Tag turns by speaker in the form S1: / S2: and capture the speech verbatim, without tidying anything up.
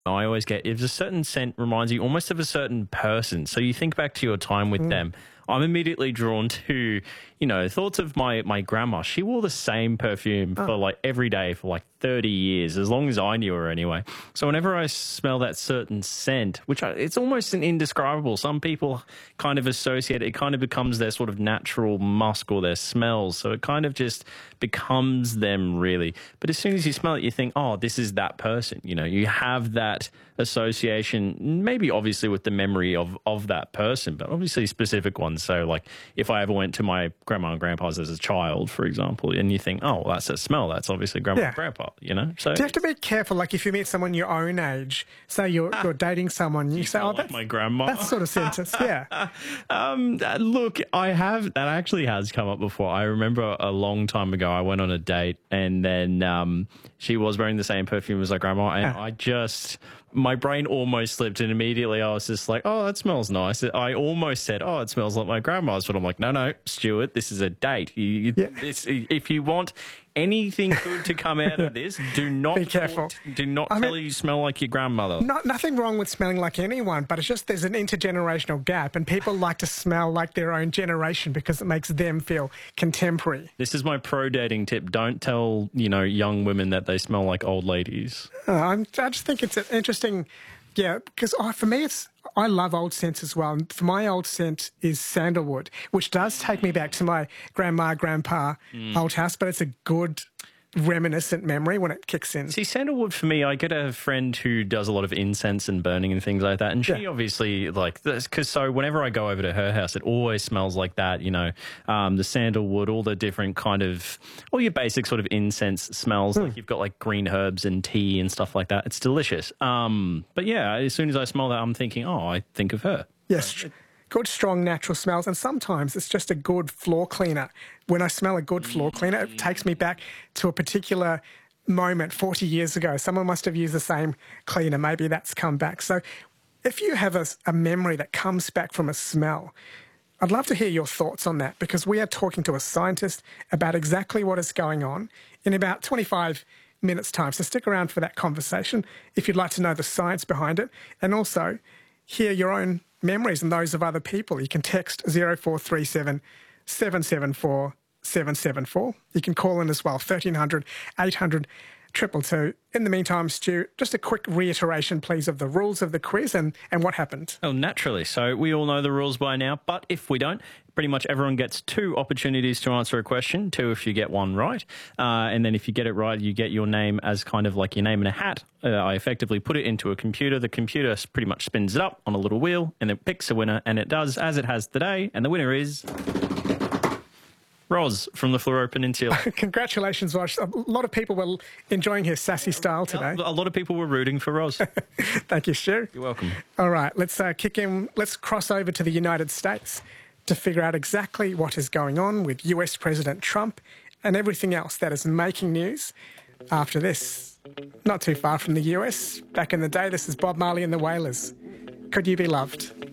S1: I always get, if a certain scent reminds you almost of a certain person, so you think back to your time with mm. them, I'm immediately drawn to, you know, thoughts of my, my grandma. She wore the same perfume oh. for like every day for like thirty years, as long as I knew her anyway. So whenever I smell that certain scent, which I, it's almost an indescribable, some people kind of associate it, it kind of becomes their sort of natural musk or their smells. So it kind of just becomes them really. But as soon as you smell it, you think, oh, this is that person. You know, you have that association, maybe obviously with the memory of, of that person, but obviously specific ones. So like if I ever went to my grandma and grandpa's as a child, for example, and you think, oh, well, that's a smell, that's obviously grandma yeah. and grandpa, you know? So
S2: do you have to be careful, like if you meet someone your own age, say you're, ah, you're dating someone, you, you say, oh,
S1: like
S2: that's
S1: my grandma.
S2: That sort of sentence, yeah.
S1: um, look, I have, that actually has come up before. I remember a long time ago, I went on a date and then um, she was wearing the same perfume as my grandma, and ah. I just... my brain almost slipped and immediately I was just like, oh, that smells nice. I almost said, oh, it smells like my grandma's, but I'm like, no, no, Stuart, this is a date. You, you, yeah. this, if you want anything good to come out of this, do not
S2: be careful.
S1: Talk, do not
S2: I
S1: tell
S2: mean,
S1: her you smell like your grandmother.
S2: Not, nothing wrong with smelling like anyone, but it's just there's an intergenerational gap and people like to smell like their own generation because it makes them feel contemporary.
S1: This is my pro dating tip. Don't tell, you know, young women that they smell like old ladies.
S2: Uh, I'm, I just think it's an interesting, yeah, because oh, for me it's, I love old scents as well. And for my old scent is sandalwood, which does take me back to my grandma, grandpa mm. old house, but it's a good reminiscent memory when it kicks in.
S1: See, sandalwood for me, I get a friend who does a lot of incense and burning and things like that, and she yeah. obviously like this, because so whenever I go over to her house, it always smells like that, you know, um, the sandalwood, all the different kind of, all your basic sort of incense smells, mm. like you've got like green herbs and tea and stuff like that. It's delicious. Um, but yeah, as soon as I smell that, I'm thinking, oh, I think of her.
S2: Yes.
S1: So it,
S2: good, strong, natural smells, and sometimes it's just a good floor cleaner. When I smell a good floor cleaner, it takes me back to a particular moment forty years ago. Someone must have used the same cleaner. Maybe that's come back. So if you have a, a memory that comes back from a smell, I'd love to hear your thoughts on that, because we are talking to a scientist about exactly what is going on in about twenty-five minutes' time. So stick around for that conversation if you'd like to know the science behind it, and also hear your own memories and those of other people. You can text zero four three seven, seven seven four, seven seven four. You can call in as well, thirteen hundred, eight hundred, two two two. In the meantime, Stu, just a quick reiteration, please, of the rules of the quiz and, and what happened.
S1: Oh, naturally. So we all know the rules by now, but if we don't, pretty much everyone gets two opportunities to answer a question, two if you get one right. Uh, and then if you get it right, you get your name as kind of like your name in a hat. Uh, I effectively put it into a computer. The computer pretty much spins it up on a little wheel and it picks a winner, and it does as it has today. And the winner is Roz from the Fleurieu Peninsula.
S2: Congratulations, Roz. A lot of people were enjoying his sassy style today.
S1: A lot of people were rooting for Roz.
S2: Thank you, Stu.
S1: You're welcome.
S2: All right, let's uh, kick in. Let's cross over to the United States to figure out exactly what is going on with U S President Trump and everything else that is making news after this. Not too far from the U S. Back in the day, this is Bob Marley and the Wailers. Could You Be Loved?